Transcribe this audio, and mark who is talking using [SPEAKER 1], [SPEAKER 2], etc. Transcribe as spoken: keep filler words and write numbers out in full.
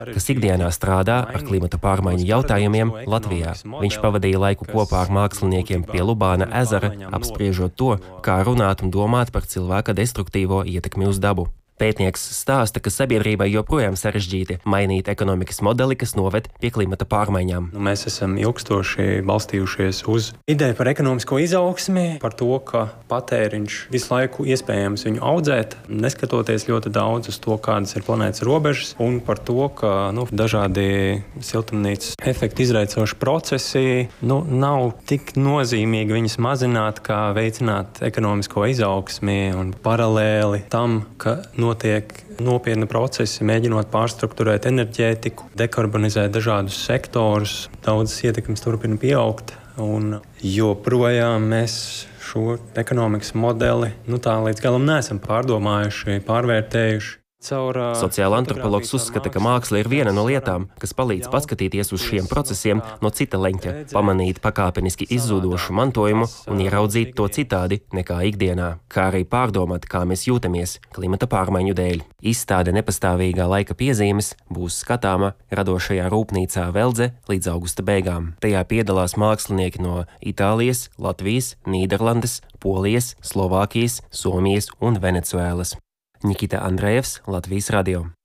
[SPEAKER 1] kas ikdienā strādā ar klimata pārmaiņu jautājumiem Latvijā. Viņš pavadīja laiku kopā ar māksliniekiem pie Lubāna ezera, apspriežot to, kā runāt un domāt par cilvēka destruktīvo ietekmi uz dabu. Pētnieks stāsta, ka sabiedrībai joprojām sarežģīti mainīt ekonomikas modeli, kas noved pie klimata pārmaiņām.
[SPEAKER 2] Nu, mēs esam ilgstoši balstījušies uz ideju par ekonomisko izaugsmi, par to, ka patēriņš visu laiku iespējams viņu audzēt, neskatoties ļoti daudz uz to, kādas ir planētas robežas, un par to, ka nu, dažādi siltumnīcas efektu izraicoši procesi nu, nav tik nozīmīgi viņus mazināt, kā veicināt ekonomisko izaugsmi, un paralēli tam, ka notiek nopietni procesi, mēģinot pārstrukturēt enerģētiku, dekarbonizēt dažādus sektorus. Daudzas ietekmes turpina pieaugt, un joprojām mēs šo ekonomikas modeli nu, tā līdz galam neesam pārdomājuši, pārvērtējuši.
[SPEAKER 1] Sociāla antropologs uzskata, ka māksla ir viena no lietām, kas palīdz paskatīties uz šiem procesiem no cita leņķa, pamanīt pakāpeniski izzūdošu mantojumu un ieraudzīt to citādi nekā ikdienā, kā arī pārdomāt, kā mēs jūtamies klimata pārmaiņu dēļ. Izstāde Nepastāvīgā laika piezīmes būs skatāma radošajā rūpnīcā Veldze līdz augusta beigām. Tajā piedalās mākslinieki no Itālijas, Latvijas, Nīderlandes, Polijas, Slovākijas, Somijas un Venecuēlas. Nikita Andrejevs, Latvijas radio.